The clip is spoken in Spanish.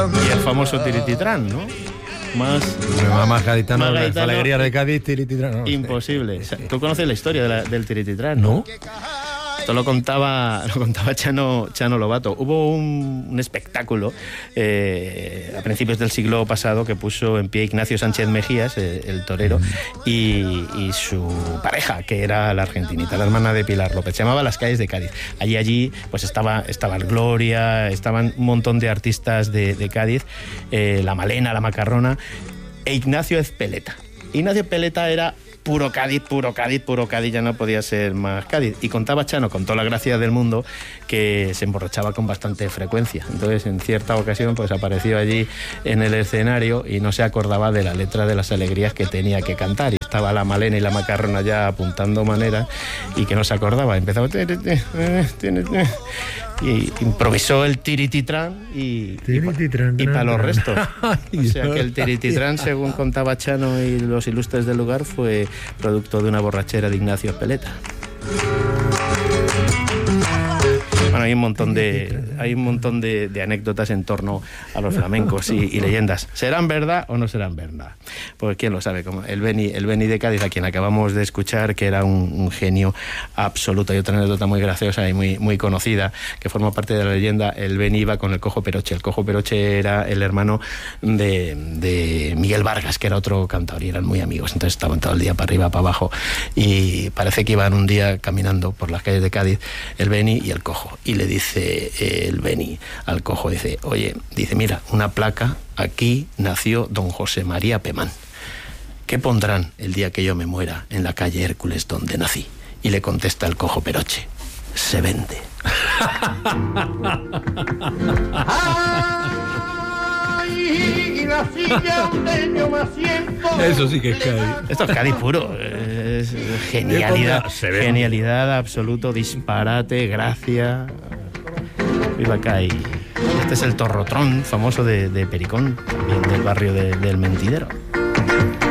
Y el famoso Tirititrán, ¿no? Más gaditano, más las alegrías de Cádiz, Tirititrán. No, imposible. O sea, ¿tú conoces la historia del Tirititrán? ¿No? Esto lo contaba Chano Lobato. Hubo un espectáculo a principios del siglo pasado que puso en pie Ignacio Sánchez Mejías, el torero, y su pareja, que era la argentinita, la hermana de Pilar López. Se llamaba Las Calles de Cádiz. Allí pues estaba el Gloria, estaban un montón de artistas de Cádiz, la Malena, la Macarrona, e Ignacio Ezpeleta. Ignacio Ezpeleta era puro Cádiz, ya no podía ser más Cádiz. Y contaba Chano, con toda la gracia del mundo, que se emborrachaba con bastante frecuencia. Entonces, en cierta ocasión, pues apareció allí en el escenario y no se acordaba de la letra de las alegrías que tenía que cantar. Y estaba la Malena y la Macarrona ya apuntando maneras y que no se acordaba. Empezaba y improvisó el Tirititrán y para los restos. O sea que el Tirititrán, según contaba Chano y los ilustres del lugar, fue producto de una borrachera de Ignacio Ezpeleta. Bueno, hay un montón de anécdotas en torno a los flamencos y leyendas. ¿Serán verdad o no serán verdad? Pues quién lo sabe. Como el Beni de Cádiz, a quien acabamos de escuchar, que era un genio absoluto. Hay otra anécdota muy graciosa y muy conocida, que forma parte de la leyenda. El Beni iba con el Cojo Peroche. El Cojo Peroche era el hermano de Miguel Vargas, que era otro cantador, y eran muy amigos. Entonces estaban todo el día para arriba, para abajo, y parece que iban un día caminando por las calles de Cádiz, el Beni y el Cojo. Y le dice el Beni al Cojo, dice, oye, mira, una placa, aquí nació don José María Pemán. ¿Qué pondrán el día que yo me muera en la calle Hércules donde nací? Y le contesta el Cojo Peroche, se vende. Eso sí que es Cádiz. Esto es Cádiz puro. Es genialidad absoluto, disparate, gracia. Viva Cádiz. Este es el Torrotrón, famoso de Pericón, también del barrio del Mentidero.